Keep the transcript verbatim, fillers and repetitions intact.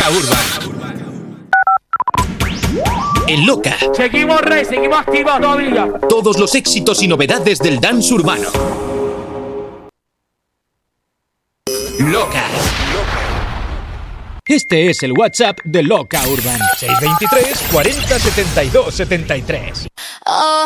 Loca Urban. En Loca. Seguimos rey, seguimos activos todavía. Todos los éxitos y novedades del dance urbano. Loca. Este es el WhatsApp de Loca Urban. seis dos tres, cuarenta, setenta y dos, setenta y tres. Oh.